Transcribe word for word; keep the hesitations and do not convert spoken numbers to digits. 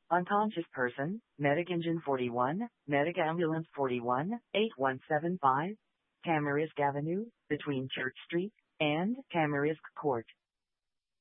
Unconscious person, Medic Engine forty-one, Medic Ambulance forty-one, eight one seven five, Tamarisk Avenue, between Church Street and Tamarisk Court.